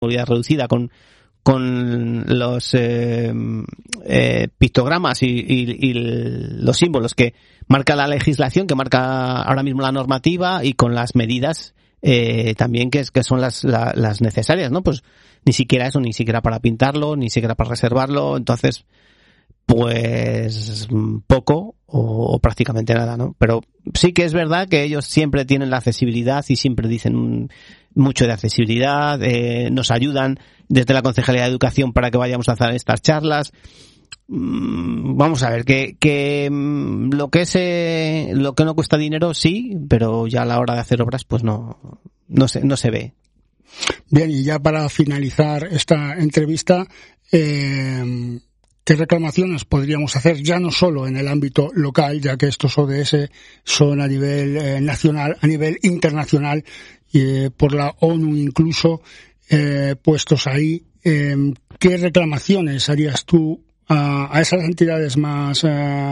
movilidad reducida con los pictogramas y los símbolos que marca la legislación, que marca ahora mismo la normativa, y con las medidas también que son las necesarias, ¿no? Pues ni siquiera eso, ni siquiera para pintarlo, ni siquiera para reservarlo. Entonces, pues poco o prácticamente nada, ¿no? Pero sí que es verdad que ellos siempre tienen la accesibilidad y siempre dicen mucho de accesibilidad, nos ayudan desde la Concejalía de Educación para que vayamos a hacer estas charlas. Vamos a ver, que lo que no cuesta dinero sí, pero ya a la hora de hacer obras pues no se ve. Bien, y ya para finalizar esta entrevista, ¿qué reclamaciones podríamos hacer ya no solo en el ámbito local, ya que estos ODS son a nivel nacional, a nivel internacional, por la ONU incluso, puestos ahí? ¿Qué reclamaciones harías tú a esas entidades más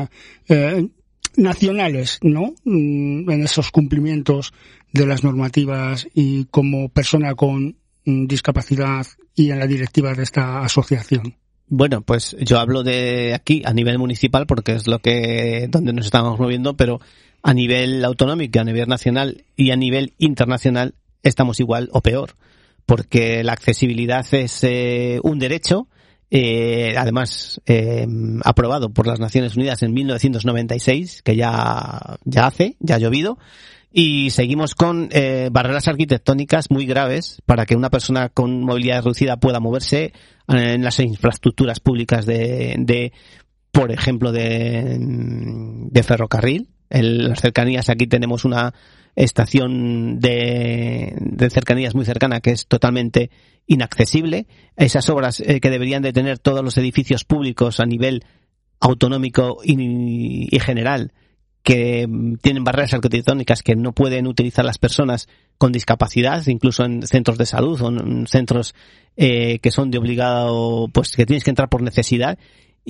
nacionales, ¿no? En esos cumplimientos de las normativas, y como persona con discapacidad y en la directiva de esta asociación? Bueno, pues yo hablo de aquí a nivel municipal porque es donde nos estamos moviendo, pero a nivel autonómico, a nivel nacional y a nivel internacional estamos igual o peor, porque la accesibilidad es un derecho, además aprobado por las Naciones Unidas en 1996, que ya ha llovido, y seguimos con barreras arquitectónicas muy graves para que una persona con movilidad reducida pueda moverse en las infraestructuras públicas por ejemplo, de ferrocarril. En las cercanías, aquí tenemos una estación de cercanías muy cercana que es totalmente inaccesible. Esas obras que deberían de tener todos los edificios públicos a nivel autonómico y general, que tienen barreras arquitectónicas que no pueden utilizar las personas con discapacidad, incluso en centros de salud o en centros que son de obligado, pues que tienes que entrar por necesidad,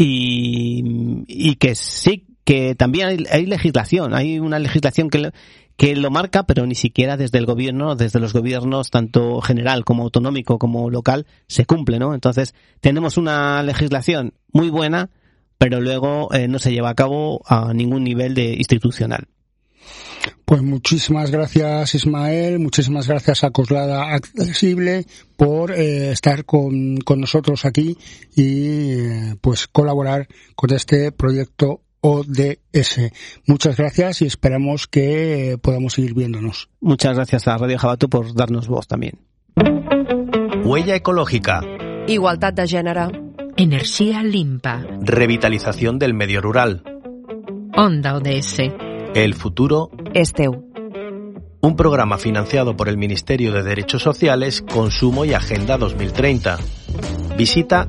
y que sí, que también hay legislación, hay una legislación que lo marca, pero ni siquiera desde los gobiernos, tanto general como autonómico como local, se cumple, ¿no? Entonces, tenemos una legislación muy buena, pero luego no se lleva a cabo a ningún nivel institucional. Pues muchísimas gracias, Ismael, muchísimas gracias a Coslada Accesible por estar con nosotros aquí y pues colaborar con este proyecto ODS. Muchas gracias y esperamos que podamos seguir viéndonos. Muchas gracias a Radio Jabatu por darnos voz también. Huella ecológica. Igualtat de gènere. Energía limpa. Revitalización del medio rural. Onda ODS. El futuro és teu. Un programa financiado por el Ministerio de Derechos Sociales, Consumo y Agenda 2030. Visita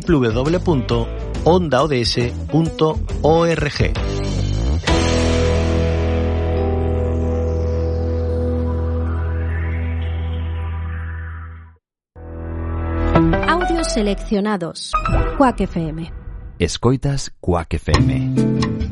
www.ondaods.org. Audios seleccionados. Quack FM. Escoitas Quack FM.